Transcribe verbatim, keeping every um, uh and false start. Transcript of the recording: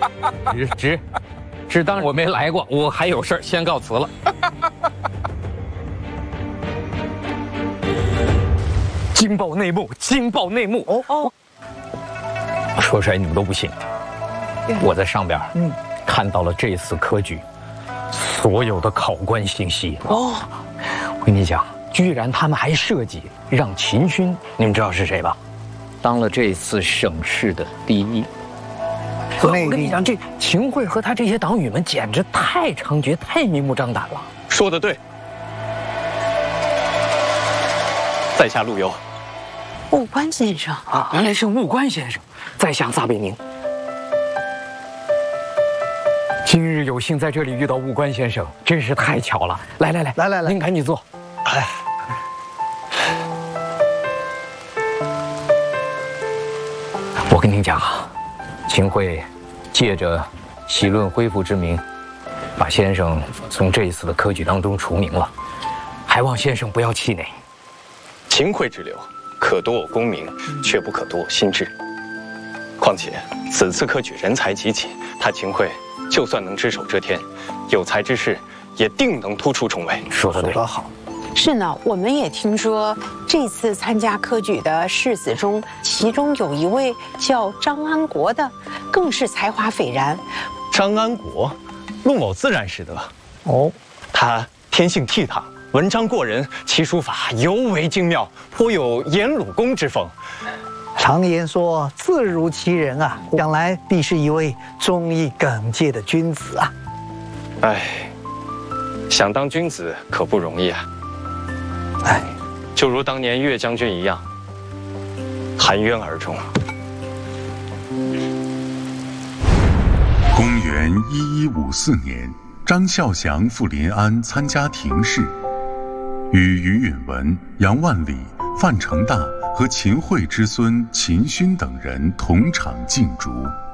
只只只当我没来过，我还有事儿，先告辞了。惊爆内幕！惊爆内幕！哦哦，说出来你们都不信。我在上边，嗯，看到了这次科举所有的考官信息。哦，我跟你讲，居然他们还设计让秦勋，你们知道是谁吧？当了这次省试的第一。我跟你讲，这秦桧和他这些党羽们简直太猖獗、太明目张胆了。 说得对，在下陆游。 务官先生啊，原来是务官先生，在下撒贝宁。今日有幸在这里遇到务官先生，真是太巧了。来来来， 来来来， 您赶紧坐。哎，我跟您讲啊，秦桧借着习论恢复之名，把先生从这一次的科举当中除名了，还望先生不要气馁。 秦桧之流，可夺我功名，却不可夺我心智。况且此次科举人才济济，他秦桧就算能只手遮天，有才之士也定能突出重围。 说得对， 说得好。 是呢，我们也听说这次参加科举的士子中，其中有一位叫张安国的，更是才华斐然。 张安国，陆某自然识得。 哦， 他天性倜傥，文章过人，其书法尤为精妙，颇有颜鲁公之风。 常言说字如其人啊，想来必是一位忠义耿介的君子啊。 哎，想当君子可不容易啊。 哎， 就如当年岳将军一样，含冤而终。 公元一一五四年，张孝祥赴临安参加廷试，与于允文、杨万里、范成大和秦桧之孙秦勋等人同场竞逐。